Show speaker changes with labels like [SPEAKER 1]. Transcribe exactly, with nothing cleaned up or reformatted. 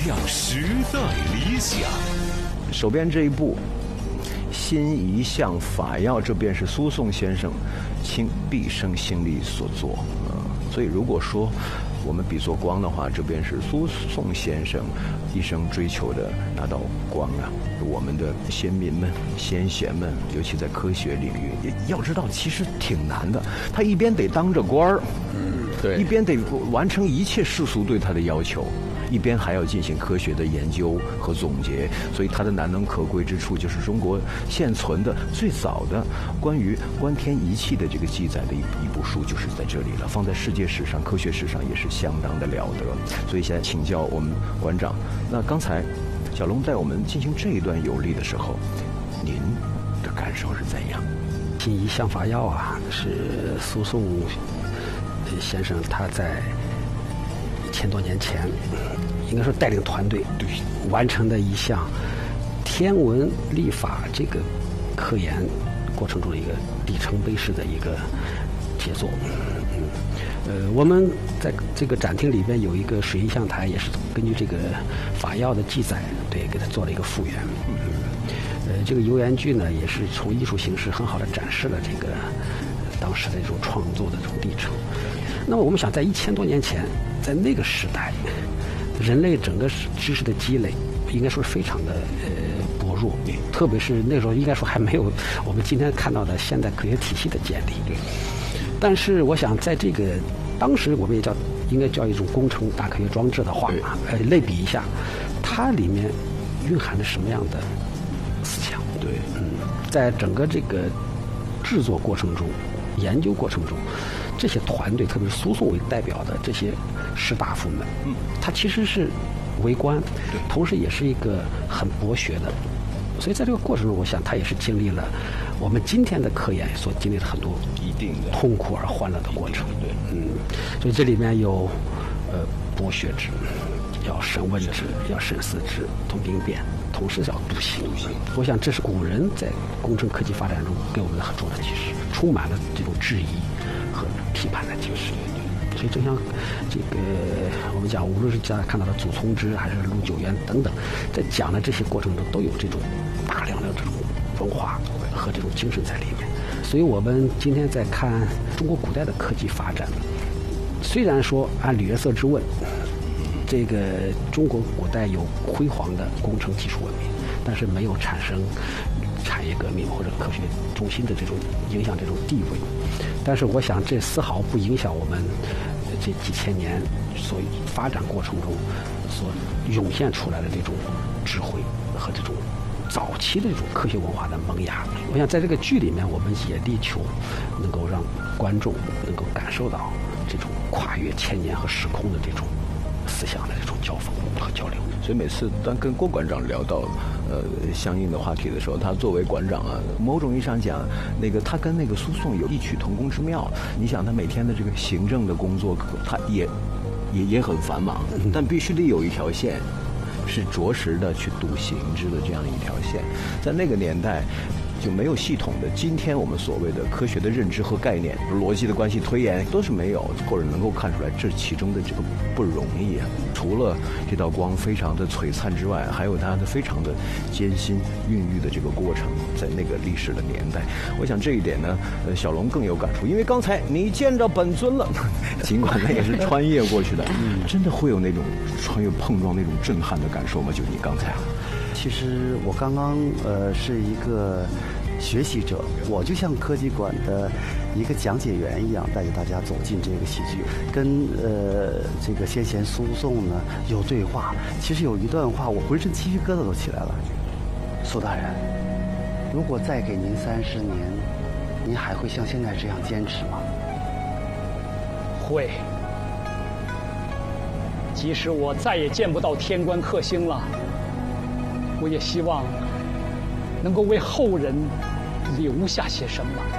[SPEAKER 1] 亮时代理想。
[SPEAKER 2] 手边这一部《新一项法要》，这便是苏颂先生倾毕生心力所作。呃，所以如果说我们比作光的话，这便是苏颂先生一生追求的那道光啊。我们的先民们、先贤们，尤其在科学领域，也要知道其实挺难的。他一边得当着官儿，
[SPEAKER 3] 嗯，对，
[SPEAKER 2] 一边得完成一切世俗对他的要求，一边还要进行科学的研究和总结，所以它的难能可贵之处就是中国现存的最早的关于观天仪器的这个记载的一一部书就是在这里了，放在世界史上、科学史上也是相当的了得。所以现在请教我们馆长，那刚才小龙在我们进行这一段游历的时候，您的感受是怎样？
[SPEAKER 4] 《新一项法要》啊，是苏颂先生他在一千多年前，应该说带领团队对完成的一项天文历法这个科研过程中的一个里程碑式的一个杰作。嗯，呃，我们在这个展厅里边有一个水印象台，也是根据这个法要的记载，对，给它做了一个复原。嗯，呃，这个游园剧呢，也是从艺术形式很好的展示了这个、呃、当时的这种创作的这种历程。那么我们想，在一千多年前，在那个时代，人类整个知识的积累，应该说是非常的呃薄弱，特别是那时候应该说还没有我们今天看到的现代科学体系的建立。对。但是我想，在这个当时我们也叫应该叫一种工程大科学装置的话，呃，类比一下，它里面蕴含着什么样的思想？
[SPEAKER 2] 对，
[SPEAKER 4] 嗯，在整个这个制作过程中、研究过程中，这些团队，特别是苏颂为代表的这些士大夫们，嗯，他其实是为官，同时也是一个很博学的。所以在这个过程中，我想他也是经历了我们今天的科研所经历的很多
[SPEAKER 2] 一定的
[SPEAKER 4] 痛苦而欢乐的过程。
[SPEAKER 2] 对，
[SPEAKER 4] 嗯，所以这里面有呃博学之，要审问之，要审思之，通兵变，同时要笃行。我想这是古人在工程科技发展中给我们的很重要的启示，充满了这种质疑和批判的精神。所以就像这个我们讲，无论是大家看到的祖冲之还是陆九渊等等，在讲的这些过程中都有这种大量的这种文化和这种精神在里面。所以我们今天在看中国古代的科技发展，虽然说按《吕约瑟之问》，这个中国古代有辉煌的工程技术文明，但是没有产生产业革命或者科学中心的这种影响这种地位。但是我想这丝毫不影响我们这几千年所发展过程中所涌现出来的这种智慧和这种早期的这种科学文化的萌芽。我想在这个剧里面，我们也力求能够让观众能够感受到这种跨越千年和时空的这种思想的这种交锋和交流。
[SPEAKER 2] 所以每次当跟郭馆长聊到呃相应的话题的时候，他作为馆长啊，某种意义上讲，那个他跟那个苏颂有异曲同工之妙。你想，他每天的这个行政的工作，他也也也很繁忙，但必须得有一条线是着实的去笃行之的这样一条线。在那个年代就没有系统的今天我们所谓的科学的认知和概念，逻辑的关系推演都是没有，或者能够看出来这其中的这个不容易啊。除了这道光非常的璀璨之外，还有它的非常的艰辛孕育的这个过程，在那个历史的年代，我想这一点呢，呃，小龙更有感触，因为刚才你见着本尊了，尽管那也是穿越过去的，真的会有那种穿越碰撞那种震撼的感受吗？就你刚才啊。
[SPEAKER 5] 其实我刚刚呃是一个学习者，我就像科技馆的一个讲解员一样，带着大家走进这个戏剧，跟呃这个先贤苏颂呢有对话。其实有一段话，我浑身鸡皮疙瘩都起来了。苏大人，如果再给您三十年，您还会像现在这样坚持吗？
[SPEAKER 6] 会。即使我再也见不到天官克星了，我也希望能够为后人留下些什么。